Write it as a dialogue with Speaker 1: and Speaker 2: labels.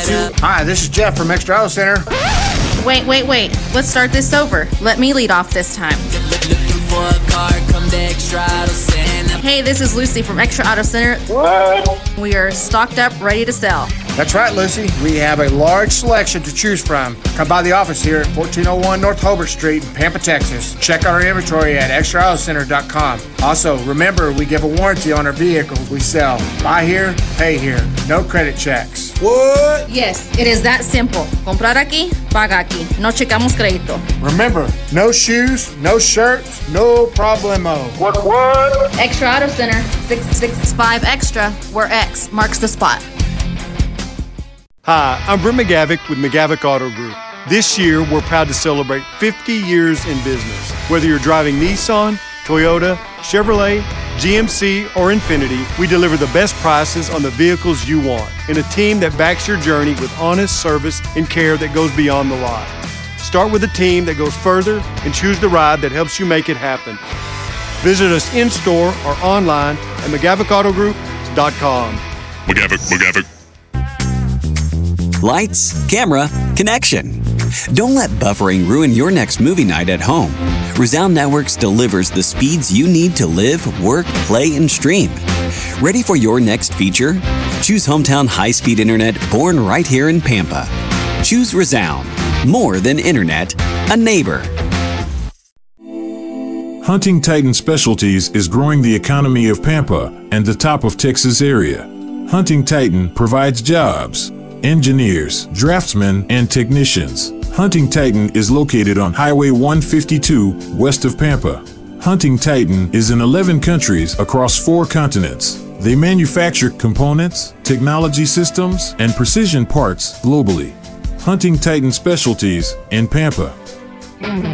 Speaker 1: Hi, this is Jeff from Extra Auto Center.
Speaker 2: Wait. Let's start this over. Let me lead off this time. Hey, this is Lucy from Extra Auto Center.
Speaker 1: What?
Speaker 2: We are stocked up, ready to sell.
Speaker 1: That's right, Lucy. We have a large selection to choose from. Come by the office here at 1401 North Hobart Street in Pampa, Texas. Check out our inventory at extraautocenter.com. Also, remember, we give a warranty on our vehicles we sell. Buy here, pay here. No credit checks.
Speaker 3: What?
Speaker 2: Yes, it is that simple. Comprar aquí, paga aquí. No checamos crédito.
Speaker 1: Remember, no shoes, no shirts, no problemo.
Speaker 3: What?
Speaker 2: Extra Auto Center, 665 Extra, where X marks the spot.
Speaker 4: Hi, I'm Brent McGavick with McGavick Auto Group. This year, we're proud to celebrate 50 years in business. Whether you're driving Nissan, Toyota, Chevrolet, GMC, or Infiniti, we deliver the best prices on the vehicles you want in a team that backs your journey with honest service and care that goes beyond the lot. Start with a team that goes further and choose the ride that helps you make it happen. Visit us in-store or online at McGavickAutoGroup.com.
Speaker 5: McGavick.
Speaker 6: Lights, camera, connection. Don't let buffering ruin your next movie night at home. Resound Networks delivers the speeds you need to live, work, play, and stream. Ready for your next feature? Choose hometown high-speed internet born right here in Pampa. Choose Resound. More than internet, a neighbor.
Speaker 7: Hunting Titan Specialties is growing the economy of Pampa and the top of Texas area. Hunting Titan provides jobs, engineers, draftsmen, and technicians. Hunting Titan is located on Highway 152 west of Pampa. Hunting Titan is in 11 countries across 4 continents. They manufacture components, technology systems, and precision parts globally. Hunting Titan Specialties in Pampa.